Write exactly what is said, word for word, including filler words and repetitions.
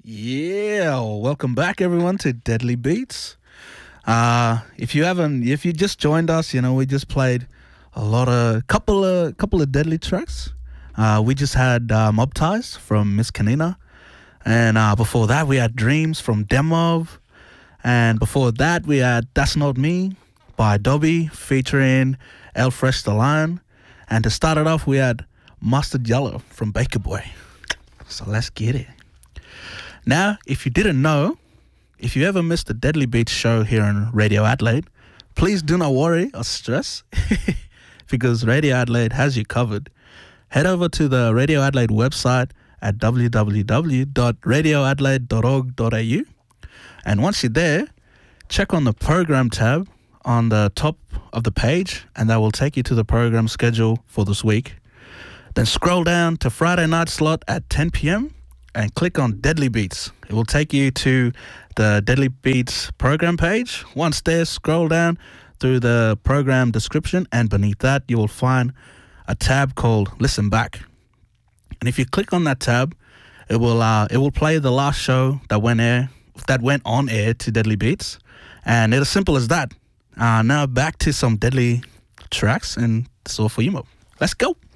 Yeah, welcome back everyone to Deadly Beats. Uh, if you haven't, if you just joined us, you know we just played a lot of couple of couple of deadly tracks. Uh, we just had uh, Mob Ties from Miss Kanina, and uh, before that we had Dreams from Demov, and before that we had That's Not Me by Dobby featuring El Fresh the Lion, and to start it off we had Mustard Yellow from Baker Boy. So let's get it. Now, if you didn't know, if you ever missed the Deadly Beats show here on Radio Adelaide, please do not worry or stress because Radio Adelaide has you covered. Head over to the Radio Adelaide website at w w w dot radio adelaide dot org dot a u, and once you're there, check on the program tab on the top of the page and that will take you to the program schedule for this week. Then scroll down to Friday night slot at ten p.m. and click on Deadly Beats. It will take you to the Deadly Beats program page. Once there, scroll down through the program description, and beneath that you will find a tab called Listen Back. And if you click on that tab, it will uh, it will play the last show that went air that went on air to Deadly Beats, and it's as simple as that. Uh, now back to some deadly tracks, and that's all for you, Mo. Let's go.